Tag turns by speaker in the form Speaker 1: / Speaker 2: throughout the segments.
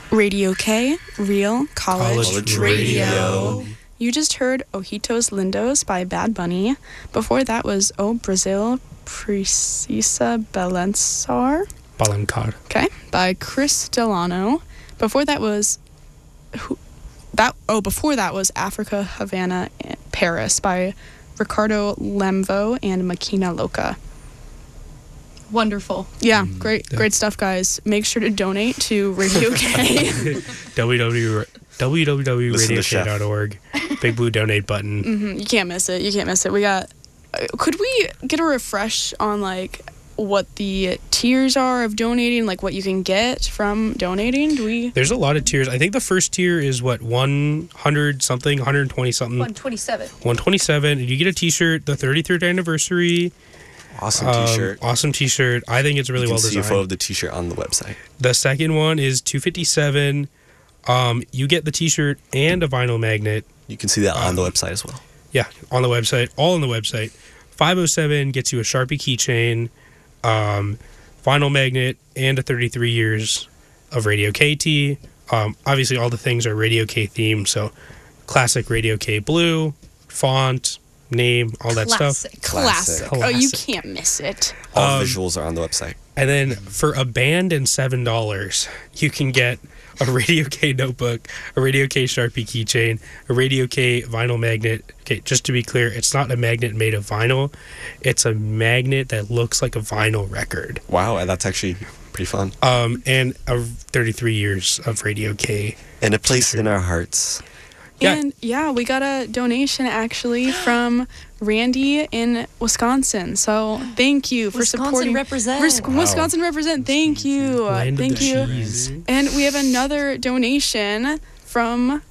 Speaker 1: Radio K, Real College Radio.
Speaker 2: Radio.
Speaker 1: You just heard Ojitos Lindos by Bad Bunny. Before that was O Brazil Precisa Balançar. Okay, by Chris Delano. Before that was Africa, Havana, Paris by Ricardo Lemvo and Makina Loca.
Speaker 3: Wonderful.
Speaker 1: Yeah, great stuff, guys. Make sure to donate to Radio K.
Speaker 2: www.radiok.org. Big blue donate button.
Speaker 1: You can't miss it. We got. Could we get a refresh on like what the tiers are of donating, like what you can get from donating?
Speaker 2: There's a lot of tiers. I think the first tier is what, 100 something, 120 something.
Speaker 3: 127.
Speaker 2: 127. And you get a t-shirt, the 33rd anniversary.
Speaker 4: Awesome t-shirt.
Speaker 2: Awesome t-shirt. I think it's really well designed.
Speaker 4: You can see a photo of the t-shirt on the website.
Speaker 2: The second one is 257. You get the t-shirt and a vinyl magnet.
Speaker 4: You can see that on the website as well.
Speaker 2: Yeah, on the website. All on the website. 507 gets you a Sharpie keychain, vinyl magnet, and a 33 years of Radio K tee. Obviously, all the things are Radio K themed, so classic Radio K blue, font, name, all that stuff.
Speaker 1: Classic. Oh, you can't miss it.
Speaker 4: All visuals are on the website.
Speaker 2: And then for a band and $7, you can get a Radio K notebook, a Radio K Sharpie keychain, a Radio K vinyl magnet. Okay, just to be clear, it's not a magnet made of vinyl. It's a magnet that looks like a vinyl record.
Speaker 4: Wow, that's actually pretty fun.
Speaker 2: And 33 years of Radio K.
Speaker 4: And a place in our hearts.
Speaker 2: Yeah.
Speaker 1: And yeah, we got a donation actually from Randy in Wisconsin. So thank you for supporting. Wisconsin represent. Thank you. Thank you.
Speaker 2: Cheese.
Speaker 1: And we have another donation from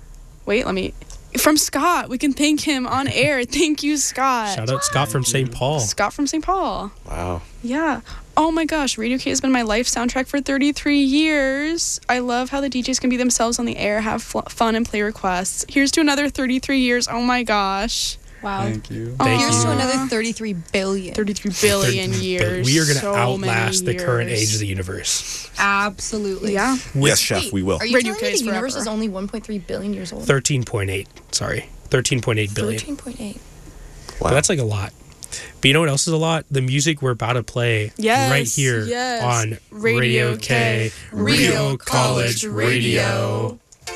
Speaker 1: Scott. We can thank him on air. Thank you, Scott.
Speaker 2: Shout out Scott from St. Paul.
Speaker 1: Scott from St. Paul.
Speaker 4: Wow.
Speaker 1: Yeah. Oh my gosh, Radio K has been my life soundtrack for 33 years. I love how the DJs can be themselves on the air, have fun, and play requests. Here's to another 33 years. Oh my gosh.
Speaker 3: Wow.
Speaker 5: Thank you.
Speaker 3: Here's to another 33 billion.
Speaker 1: 33 billion years.
Speaker 2: We are going to
Speaker 1: So
Speaker 2: outlast the
Speaker 1: many
Speaker 2: current
Speaker 1: years.
Speaker 2: age of the universe.
Speaker 3: Absolutely.
Speaker 1: Yeah.
Speaker 4: Yes, chef, we will.
Speaker 3: Are you
Speaker 1: Radio
Speaker 3: telling me
Speaker 1: K
Speaker 3: the universe
Speaker 1: forever.
Speaker 3: is only 1.3 billion years old?
Speaker 2: 13.8. Sorry. 13.8 billion.
Speaker 3: 13.8.
Speaker 4: Wow.
Speaker 2: But that's like a lot. But you know what else is a lot? The music we're about to play right here on
Speaker 1: Radio K,
Speaker 2: Real College Radio.